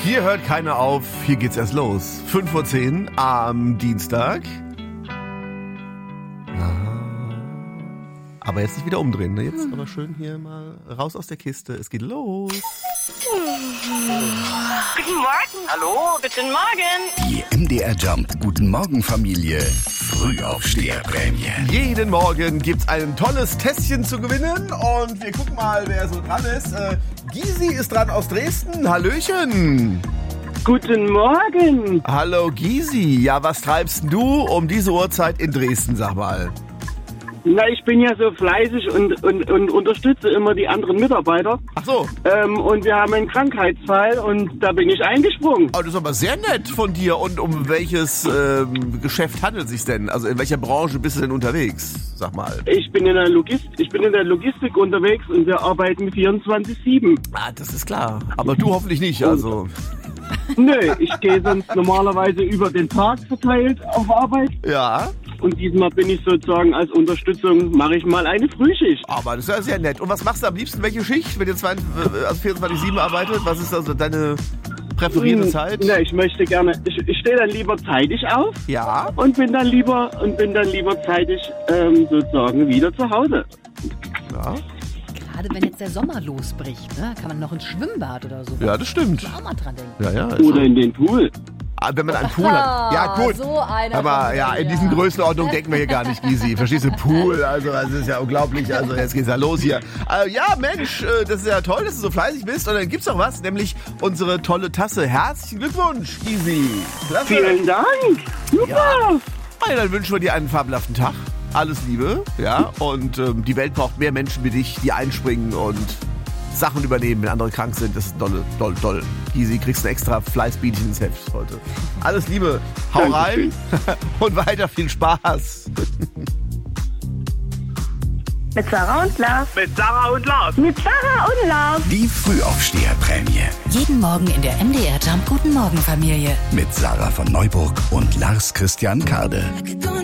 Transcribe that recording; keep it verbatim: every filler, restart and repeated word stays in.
Hier hört keiner auf, hier geht's erst los. fünf vor zehn am Dienstag. Aber jetzt nicht wieder umdrehen, ne? Jetzt aber schön hier mal raus aus der Kiste. Es geht los. Guten Morgen. Hallo, guten Morgen. Die M D R Jump Guten Morgen Familie Frühaufsteherprämie. Jeden Morgen gibt's ein tolles Tässchen zu gewinnen und wir gucken mal, wer so dran ist. Äh, Gysi ist dran aus Dresden. Hallöchen. Guten Morgen. Hallo Gysi. Ja, was treibst du um diese Uhrzeit in Dresden, sag mal? Na, ich bin ja so fleißig und, und, und unterstütze immer die anderen Mitarbeiter. Ach so. Ähm, und wir haben einen Krankheitsfall und da bin ich eingesprungen. Oh, das ist aber sehr nett von dir. Und um welches ähm, Geschäft handelt es sich denn? Also in welcher Branche bist du denn unterwegs? Sag mal. Ich bin in der Logistik, ich bin in der Logistik unterwegs und wir arbeiten vierundzwanzig sieben. Ah, das ist klar. Aber du hoffentlich nicht, also. Nö, ich gehe sonst normalerweise über den Tag verteilt auf Arbeit. Ja. Und diesmal bin ich sozusagen als Unterstützung, mache ich mal eine Frühschicht. Aber das ist ja sehr nett. Und was machst du am liebsten? Welche Schicht? Wenn ihr zwei, also vierundzwanzig sieben arbeitet? Was ist also deine präferierte Zeit? Ne, ich möchte gerne, ich, ich stehe dann lieber zeitig auf. Ja. Und bin dann lieber, und bin dann lieber zeitig ähm, sozusagen wieder zu Hause. Ja. Gerade wenn jetzt der Sommer losbricht, ne, kann man noch ins Schwimmbad oder so. Ja, das stimmt. Muss man auch mal dran denken. Ja, ja. Oder in den Pool. Ah, wenn man einen Pool hat. Ja, gut. So einer Aber von ja, mir, in diesen ja. Größenordnungen denken wir hier gar nicht, Gysi. Verstehst du? Pool, also das ist ja unglaublich. Also jetzt geht's ja los hier. Äh, ja, Mensch, äh, das ist ja toll, dass du so fleißig bist. Und dann gibt's noch was, nämlich unsere tolle Tasse. Herzlichen Glückwunsch, Gysi. Klasse. Vielen Dank. Super. Ja. Ah, dann wünschen wir dir einen fabelhaften Tag. Alles Liebe, ja. Und ähm, die Welt braucht mehr Menschen wie dich, die einspringen und Sachen übernehmen, wenn andere krank sind. Das ist dolle, doll, doll. Gysi, kriegst ein extra Fleißbienchen ins Heft heute. Alles Liebe, hau rein und weiter viel Spaß. Mit Sarah und Lars. Mit Sarah und Lars. Mit Sarah und Lars. Die Frühaufsteherprämie Jeden Morgen in der M D R Jump Guten Morgen Familie. mit Sarah von Neuburg und Lars Christian Kade. Don't